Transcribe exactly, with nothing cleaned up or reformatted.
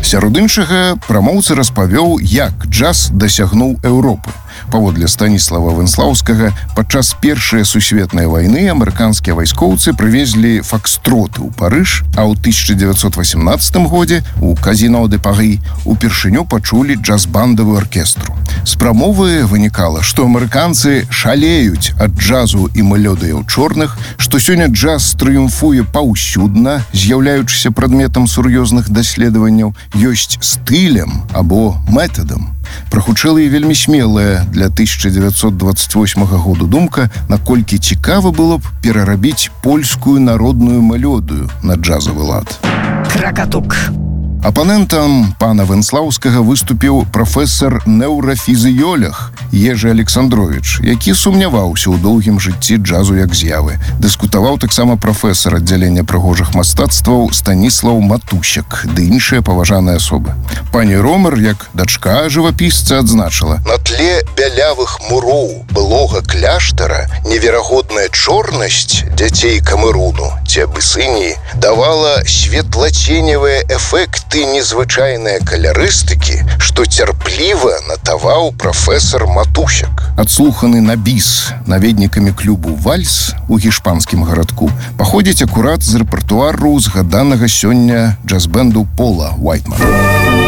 Сярод іншага, прамоўца распавёў, як джаз дасягнуў Еўропы. Паводле Станіслава Венслаўскага, падчас Першай сусветнай вайны амерыканскія вайскоўцы прывезлі факстроты ў Парыж, а ў тысяча дзевяцьсот васямнаццатым годзе у Казино де Парі упершыню пачулі джаз-бандавую аркестру. З прамовы вынікала, што амерыканцы шалеюць ад джазу і мелодыяў чорных, што сёння джаз трыумфуе паўсюдна, з'яўляючыся прадметам сур'ёзных даследаванняў, ёсць стылем або метадам. Прагучала і вельмі смелая для тысяча дзевяцьсот дваццаць восьмага году думка, наколькі цікава было б перарабіць польскую народную мелодыю на джазавы лад. Кракатук. Апанентам пана Венслаўскага выступіў прафесар неўрафізіёлог Ежы Александрович, які сумняваўся ў доўгім жыцці джазу як з'явы. Дыскутаваў таксама прафесар аддзялення прыгожых мастацтваў Станіслаў Матусяк ды іншыя паважаныя асобы. Пані Ромер, як дачка жывапісца, адзначыла: на тле бялявых муроў былога кляштара неверагодная чорнасць дзяцей Камеруну ці Абысініі давала светлаценевыя эфекты ты незвычайныя калярыстыкі, што цярпліва натаваў прафесар Матусяк. Адслуханы на біс наведнікамі клубу «Вальс» у гішпанскім гарадку паходзіць акурат з рэпертуару згаданага сёння джаз-бэнду Пола Уайтмана.